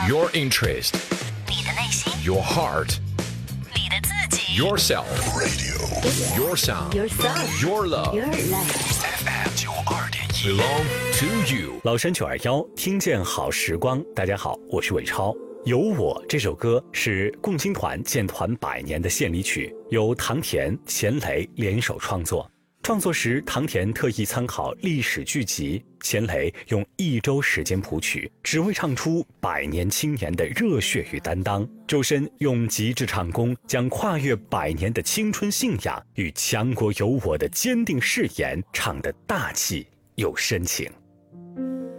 Your interest, 你的内心， your heart, 你的自己 yourself, your sound, your love. FM 92.1 belong to you. 老山921听见好时光，大家好，我是伟超。有我这首歌是共青团建团100年的献礼曲，由唐田、钱雷联手创作。创作时，唐田特意参考历史剧集，钱雷用1周时间谱曲，只为唱出100年青年的热血与担当。周深用极致唱功，将跨越100年的青春信仰与强国有我的坚定誓言唱得大气又深情。